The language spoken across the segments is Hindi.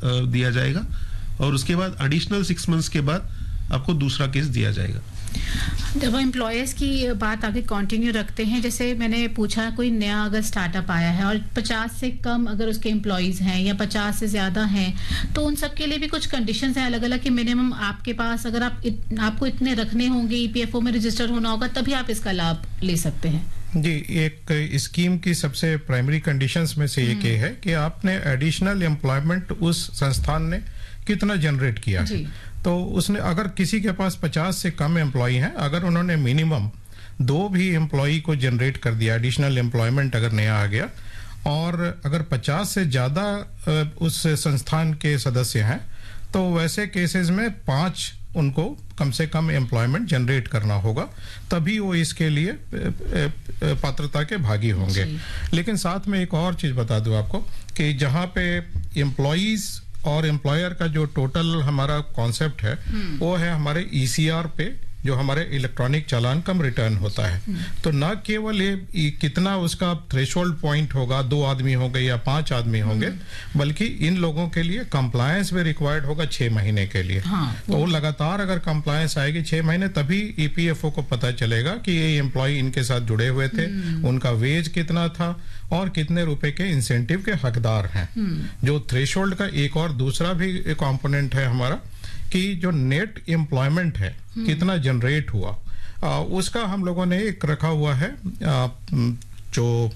दिया जाएगा और उसके बाद एडिशनल 6 मंथ्स के बाद आपको दूसरा केस दिया जाएगा। जब एम्प्लॉयर्स की बात आगे कंटिन्यू रखते हैं, जैसे मैंने पूछा कोई नया अगर स्टार्टअप आया है और 50 से कम अगर उसके एम्प्लॉयज हैं या 50 से ज्यादा हैं, तो उन सब के लिए भी कुछ कंडीशंस हैं अलग अलग कि मिनिमम आपके पास अगर आपको इतने रखने होंगे, ईपीएफओ में रजिस्टर्ड होना होगा, तभी आप इसका लाभ ले सकते हैं। जी, एक स्कीम की सबसे प्राइमरी कंडीशंस में से एक ये है कि आपने एडिशनल एम्प्लॉयमेंट उस संस्थान ने कितना जनरेट किया है। तो उसने अगर किसी के पास 50 से कम एम्प्लॉय हैं, अगर उन्होंने मिनिमम 2 भी एम्प्लॉय को जनरेट कर दिया, एडिशनल एम्प्लॉयमेंट अगर नया आ गया, और अगर 50 से ज्यादा उस संस्थान के सदस्य हैं, तो वैसे केसेस में 5 उनको कम से कम एम्प्लॉयमेंट जनरेट करना होगा, तभी वो इसके लिए पात्रता के भागी होंगे। लेकिन साथ में एक और चीज बता दूं आपको कि जहां पे एम्प्लॉयज और एम्प्लॉयर का जो टोटल हमारा कॉन्सेप्ट है वो है हमारे ईसीआर पे, जो हमारे इलेक्ट्रॉनिक चालान कम रिटर्न होता है। तो न केवल ये कितना उसका थ्रेशोल्ड पॉइंट होगा, 2 आदमी होंगे या 5 आदमी होंगे, बल्कि इन लोगों के लिए कंप्लायंस भी रिक्वायर्ड होगा 6 महीने के लिए। तो वो लगातार अगर कंप्लायंस आएगी 6 महीने, तभी ईपीएफओ को पता चलेगा कि ये एम्प्लॉय इनके साथ जुड़े हुए थे, उनका वेज कितना था और कितने रुपए के इंसेंटिव के हकदार हैं। जो थ्रेशोल्ड का एक और दूसरा भी कंपोनेंट है हमारा कि जो नेट एम्प्लॉयमेंट है कितना जनरेट हुआ, उसका हम लोगों ने एक रखा हुआ है, जो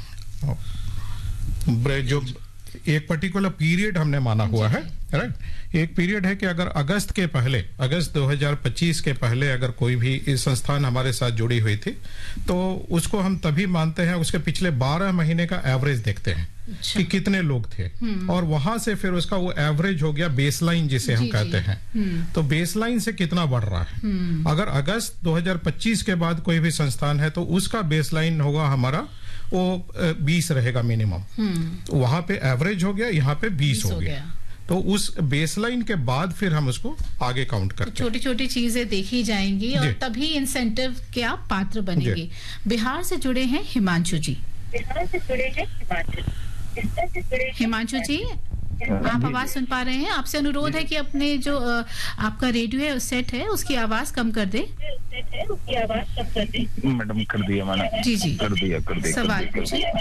एक पर्टिकुलर पीरियड हमने माना हुआ है, राइट। एक पीरियड है कि अगर अगस्त 2025 के पहले अगर कोई भी इस संस्थान हमारे साथ जुड़ी हुई थी, तो उसको हम तभी मानते हैं, उसके पिछले 12 महीने का एवरेज देखते हैं कि कितने लोग थे, और वहां से फिर उसका वो एवरेज हो गया बेसलाइन जिसे हम कहते हैं। तो बेसलाइन से कितना बढ़ रहा है, अगर अगस्त 2025 के बाद कोई भी संस्थान है तो उसका बेसलाइन होगा हमारा वो 20 रहेगा मिनिमम। वहां पे एवरेज हो गया, यहाँ पे 20 हो गया। तो उस बेसलाइन के बाद फिर हम उसको आगे काउंट करते हैं। छोटी छोटी चीजें देखी जाएंगी और तभी इंसेंटिव के आप पात्र बनेंगे। बिहार से जुड़े हैं हिमांशु जी। हिमांशु जी, आप आवाज सुन पा रहे हैं? आपसे अनुरोध है कि अपने जो आपका रेडियो है सेट है उसकी आवाज कम कर दे। मैडम कर दिया मैंने। जी कर दिया। सवाल पूछिए।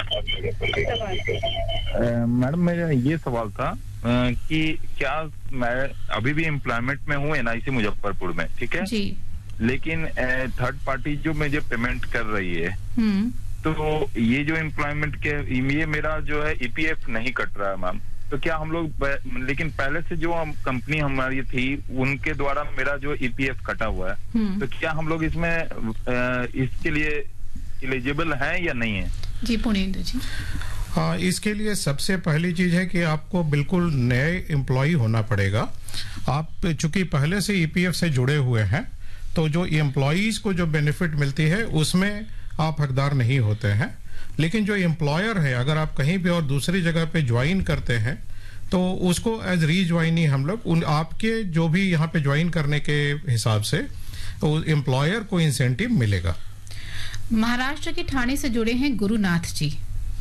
मैडम मेरा ये सवाल था कि क्या मैं अभी भी एम्प्लॉयमेंट में हूँ एनआईसी मुजफ्फरपुर में, ठीक है जी, लेकिन थर्ड पार्टी जो मुझे पेमेंट कर रही है, तो ये जो एम्प्लॉयमेंट के ये मेरा जो है ईपीएफ नहीं कट रहा है मैम। तो क्या हम लोग, लेकिन पहले से जो कंपनी हमारी थी उनके द्वारा मेरा जो ईपीएफ कटा हुआ है, तो क्या हम लोग इसमें इसके लिए एलिजिबल हैं या नहीं है? जी पुनेंद्र जी। हाँ, इसके लिए सबसे पहली चीज है कि आपको बिल्कुल नए एम्प्लॉय होना पड़ेगा। आप चूंकि पहले से ईपीएफ से जुड़े हुए हैं, तो जो एम्प्लॉयज को जो बेनिफिट मिलती है उसमें आप हकदार नहीं होते हैं। लेकिन जो एम्प्लॉयर है, अगर आप कहीं भी और दूसरी जगह पे ज्वाइन करते हैं, तो उसको एज रीज्वाइनी हम लोग उन आपके जो भी यहाँ पे ज्वाइन करने के हिसाब से तो एम्प्लॉयर को इंसेंटिव मिलेगा। महाराष्ट्र के ठाणे से जुड़े हैं गुरुनाथ जी।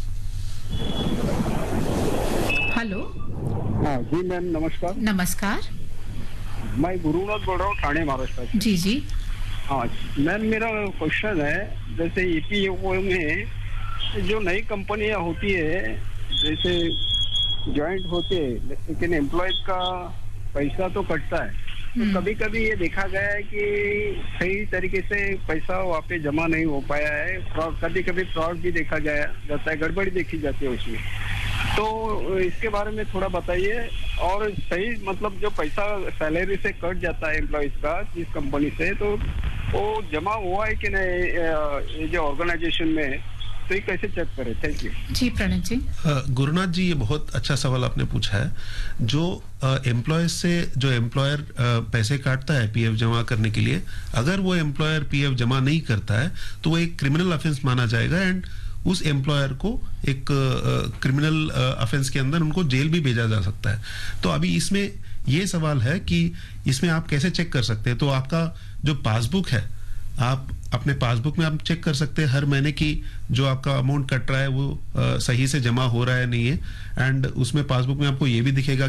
हेलो। हाँ जी मैम, नमस्कार। नमस्कार। मैं गुरुनाथ बोल रहा हूँ, ठाणे महाराष्ट्र से। जी। हाँ मैम, मेरा क्वेश्चन है, जैसे ईपीएफओ में जो नई कंपनियां होती है, जैसे ज्वाइंट होते हैं, लेकिन एम्प्लॉयज का पैसा तो कटता है, तो कभी कभी ये देखा गया है कि सही तरीके से पैसा वहाँ पे जमा नहीं हो पाया है, फ्रॉड, कभी कभी फ्रॉड भी देखा जाता है, गड़बड़ी देखी जाती है उसमें। तो इसके बारे में थोड़ा बताइए। और सही मतलब जो पैसा सैलरी से कट जाता है एम्प्लॉयज का इस कंपनी से, तो वो जमा हुआ है कि नहीं ये जो ऑर्गेनाइजेशन में, तो ये कैसे चेक करें? थैंक यू जी। प्रणव जी। गुरुनाथ जी, ये बहुत अच्छा सवाल आपने पूछा है। जो एम्प्लॉय से जो एम्प्लॉयर पैसे काटता है पीएफ जमा करने के लिए, अगर वो एम्प्लॉयर पीएफ जमा नहीं करता है तो वो एक क्रिमिनल ऑफेंस माना जाएगा, एंड उस एम्प्लॉयर को एक क्रिमिनल ऑफेंस के अंदर उनको जेल भी भेजा जा सकता है। तो अभी इसमें ये सवाल है कि इसमें आप कैसे चेक कर सकते हैं? तो आपका जो पासबुक है, आप अपने पासबुक में आप चेक कर सकते हैं हर महीने की जो आपका अमाउंट कट रहा है वो सही से जमा हो रहा है नहीं है, एंड उसमें पासबुक में आपको ये भी दिखेगा